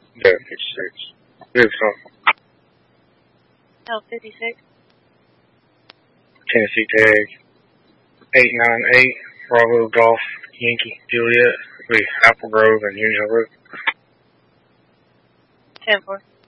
Yeah, 56. Good song. L 56. Tennessee Tag. 898. Bravo Golf Yankee Juliet. With Apple Grove and Union Road. 10-4.